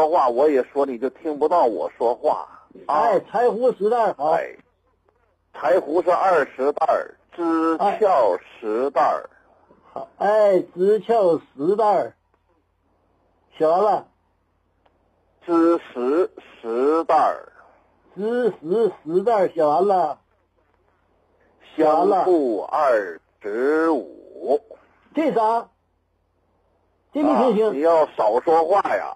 说话，我也说，你就听不到我说话。 哎，柴胡10袋好。 哎，柴胡是20袋，知壳10袋。 好，哎，知壳10袋，写完了。 知识10袋， 知识10袋，写完了。 香醋25。 这啥？这没听清。 你要少说话呀。